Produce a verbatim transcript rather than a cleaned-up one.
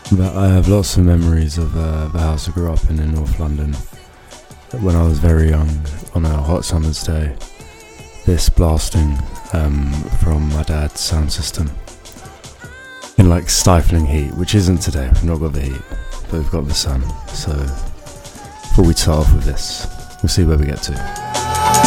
But I have lots of memories of uh, the house I grew up in in North London. When I was very young, on a hot summer's day, this blasting um, from my dad's sound system in like stifling heat, which isn't today. We've not got the heat, but we've got the sun. So, thought we'd start off with this. We'll see where we get to.